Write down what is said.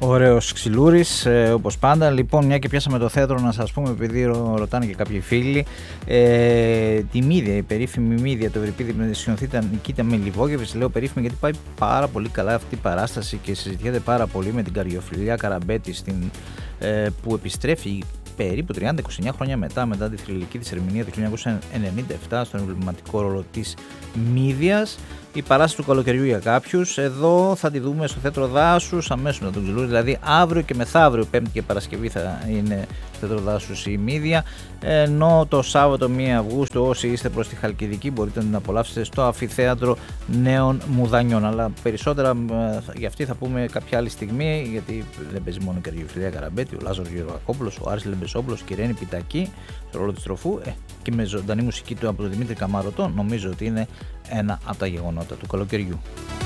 Ωραίος ξυλούρης, όπως πάντα. Λοιπόν, μια και πιάσαμε το θέατρο, να σας πούμε, επειδή ρωτάνε και κάποιοι φίλοι, τη Μύδια, η περίφημη Μύδια, το Ευρυπίδη με τη Σιωνθήτα Νικήτα Μιλιβόγεβιτς. Λέω περίφημη γιατί πάει πάρα πολύ καλά αυτή η παράσταση και συζητιέται πάρα πολύ με την Καριοφιλιά Καραμπέτη, που επιστρέφει περίπου 30-29 χρόνια μετά τη θρυλική της ερμηνεία του 1997 στον εμβληματικό ρόλο της Μύδιας. Η παράσταση του καλοκαιριού για κάποιους. Εδώ θα τη δούμε στο Θέατρο Δάσους αμέσως μετά τον Ξυλούρη, δηλαδή αύριο και μεθαύριο, Πέμπτη και Παρασκευή, θα είναι στο Θέατρο Δάσους η Μύδια. Ενώ το Σάββατο 1 Αυγούστου, όσοι είστε προς τη Χαλκιδική, μπορείτε να την απολαύσετε στο Αμφιθέατρο Νέων Μουδανιών. Αλλά περισσότερα για αυτή θα πούμε κάποια άλλη στιγμή, γιατί δεν παίζει μόνο η Καριοφιλιά Καραμπέτη, ο Λάζαρος Γεωργακόπουλος, ο Άρης Λεμπεσόπουλος και η Ρένη Πιτακή στο ρόλο της Τροφού, και με ζωντανή μουσική του από τον Δημήτρη Καμαρωτό. Νομίζω ότι είναι ένα από τα γεγονότα του καλοκαιριού.